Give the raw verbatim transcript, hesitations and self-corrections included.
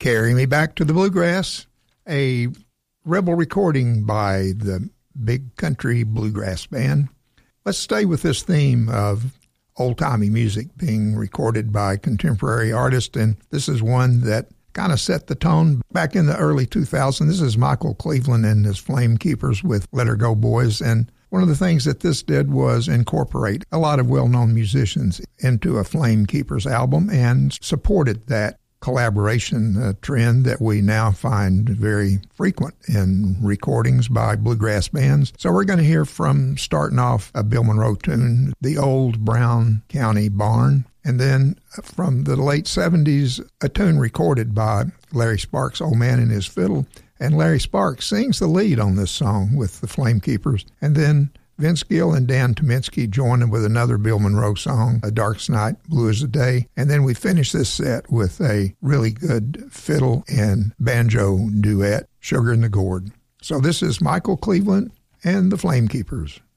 Carry Me Back to the Bluegrass, a rebel recording by the Big Country Bluegrass Band. Let's stay with this theme of old-timey music being recorded by contemporary artists, and this is one that kind of set the tone back in the early two thousands. This is Michael Cleveland and his Flame Keepers with Let Her Go Boys, and one of the things that this did was incorporate a lot of well-known musicians into a Flame Keepers album and supported that collaboration uh, trend that we now find very frequent in recordings by bluegrass bands. So we're going to hear from, starting off, a Bill Monroe tune, The Old Brown County Barn, and then from the late seventies, a tune recorded by Larry Sparks, Old Man and His Fiddle, and Larry Sparks sings the lead on this song with the Flame Keepers, and then Vince Gill and Dan Tominski joined him with another Bill Monroe song, A Darkest Night, Blue as the Day. And then we finish this set with a really good fiddle and banjo duet, Sugar in the Gourd. So this is Michael Cleveland and the Flame Keepers.